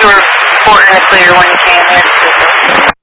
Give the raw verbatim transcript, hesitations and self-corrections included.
were four in the clear when you came there.